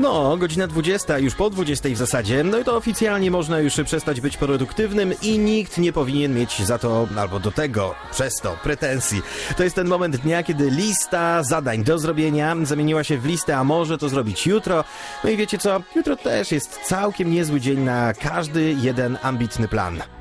No, godzina 20, już po 20 w zasadzie, no i to oficjalnie można już przestać być produktywnym i nikt nie powinien mieć za to, albo do tego, przez to, pretensji. To jest ten moment dnia, kiedy lista zadań do zrobienia zamieniła się w listę, a może to zrobić jutro. No i wiecie co, jutro też jest całkiem niezły dzień na każdy jeden ambitny plan.